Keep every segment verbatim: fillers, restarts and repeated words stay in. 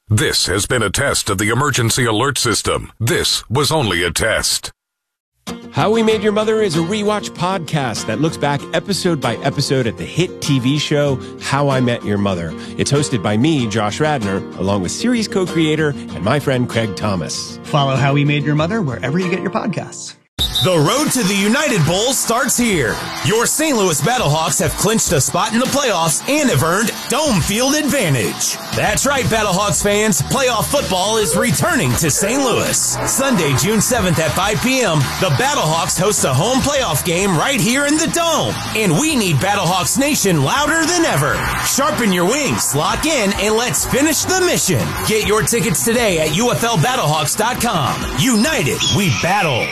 This has been a test of the emergency alert system. This was only a test. How We Made Your Mother is a rewatch podcast that looks back episode by episode at the hit T V show How I Met Your Mother. It's hosted by me, Josh Radnor, along with series co-creator and my friend Craig Thomas. Follow How We Made Your Mother wherever you get your podcasts. The road to the United Bowl starts here. Your Saint Louis Battlehawks have clinched a spot in the playoffs and have earned dome field advantage. That's right, Battlehawks fans. Playoff football is returning to Saint Louis. Sunday, June seventh at five p.m., the Battlehawks host a home playoff game right here in the Dome. And we need Battlehawks Nation louder than ever. Sharpen your wings, lock in, and let's finish the mission. Get your tickets today at U F L battlehawks dot com. United, we battle.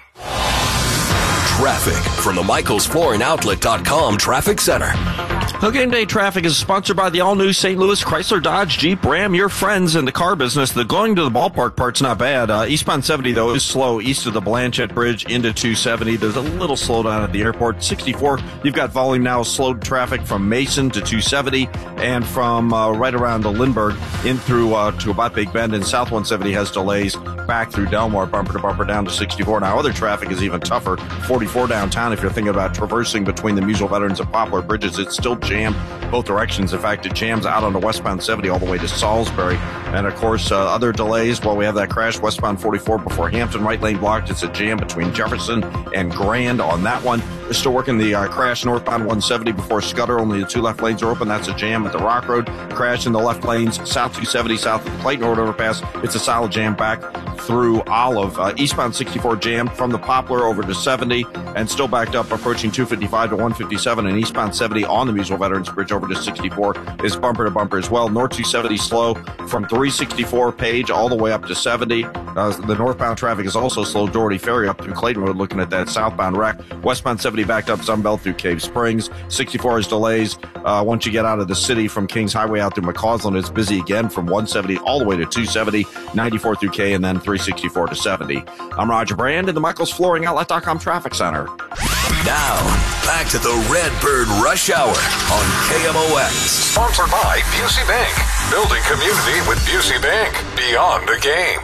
Traffic from the Michaels Flooring Outlet dot com Traffic Center. The Game Day Traffic is sponsored by the all-new Saint Louis Chrysler Dodge Jeep Ram, your friends in the car business. The going to the ballpark part's not bad. Uh, eastbound seventy, though, is slow east of the Blanchette Bridge into two seventy. There's a little slowdown at the airport. sixty-four, you've got volume now, slowed traffic from Mason to two seventy, and from uh, right around the Lindbergh in through uh, to about Big Bend. And South one seventy has delays back through Delmar, bumper to bumper down to sixty-four. Now, other traffic is even tougher. forty-four downtown, if you're thinking about traversing between the Musial Veterans and Poplar Bridges, it's still jammed both directions. In fact, it jams out on the westbound seventy all the way to Salisbury. And, of course, uh, other delays while we have that crash. Westbound forty-four before Hampton, right lane blocked. It's a jam between Jefferson and Grand on that one. They're still working the uh, crash northbound one seventy before Scudder. Only the two left lanes are open. That's a jam at the Rock Road. Crash in the left lanes, south two seventy, south of the Clayton Road overpass. It's a solid jam back through Olive. Uh, eastbound sixty-four jammed from the Poplar over to seventy and still backed up approaching two fifty-five to one fifty-seven. And eastbound seventy on the Musial Veterans Bridge over to sixty-four is bumper to bumper as well. North two seventy slow from three sixty-four Page all the way up to seventy. Uh, the northbound traffic is also slow. Doherty Ferry up through Clayton Road looking at that southbound wreck. Westbound seventy backed up Sunbelt through Cave Springs. sixty-four is delays. Uh, once you get out of the city from Kings Highway out through McCausland, it's busy again from one seventy all the way to two seventy, ninety-four through K, and then three sixty-four to seventy. I'm Roger Brand in the Michaels Flooring Outlet dot com Traffic Center. Now, back to the Redbird Rush Hour on K M O X. Sponsored by Busey Bank. Building community with Busey Bank. Beyond the game.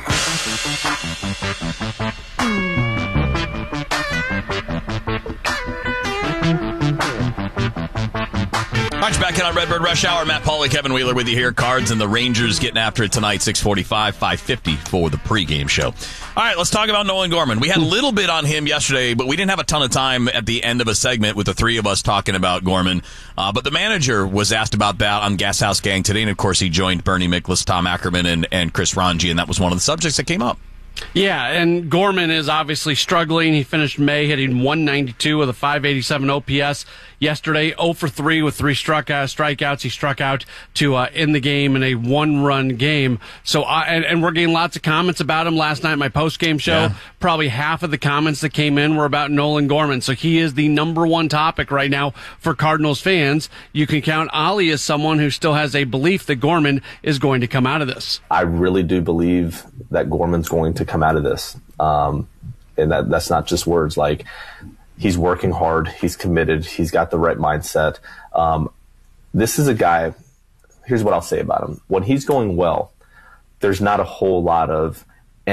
All right, back in on Redbird Rush Hour. Matt Pauley, Kevin Wheeler with you here. Cards and the Rangers getting after it tonight, six forty-five, five fifty for the pregame show. All right, let's talk about Nolan Gorman. We had a little bit on him yesterday, but we didn't have a ton of time at the end of a segment with the three of us talking about Gorman. Uh, but the manager was asked about that on Gas House Gang today, and of course he joined Bernie Miklasz, Tom Ackerman, and, and Chris Ranji, and that was one of the subjects that came up. Yeah, and Gorman is obviously struggling. He finished May hitting one ninety-two with a five eighty-seven O P S. Yesterday, zero for three with three struck, uh, strikeouts. He struck out to uh, end the game in a one-run game. So, uh, and, and we're getting lots of comments about him. Last night, my post-game show, yeah. Probably half of the comments that came in were about Nolan Gorman. So he is the number one topic right now for Cardinals fans. You can count Ollie as someone who still has a belief that Gorman is going to come out of this. I really do believe that Gorman's going to come out of this. Um, and that that's not just words. Like, he's working hard. He's committed. He's got the right mindset. Um, this is a guy, here's what I'll say about him. When he's going well, there's not a whole lot of